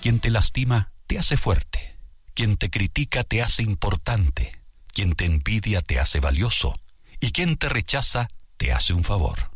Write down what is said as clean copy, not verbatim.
Quien te lastima te hace fuerte. Quien te critica te hace importante. Quien te envidia te hace valioso. Y quien te rechaza te hace un favor.